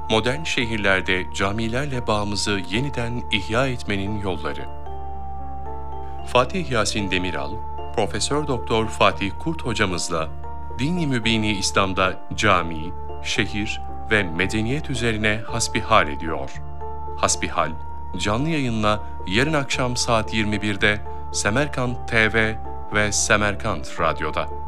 Modern şehirlerde camilerle bağımızı yeniden ihya etmenin yolları. Fatih Yasin Demiral, Profesör Doktor Fatih Kurt hocamızla Din-i Mübini İslam'da cami, şehir ve medeniyet üzerine hasbihal ediyor. Hasbihal, canlı yayınla yarın akşam saat 21'de Semerkant TV ve Semerkant Radyo'da.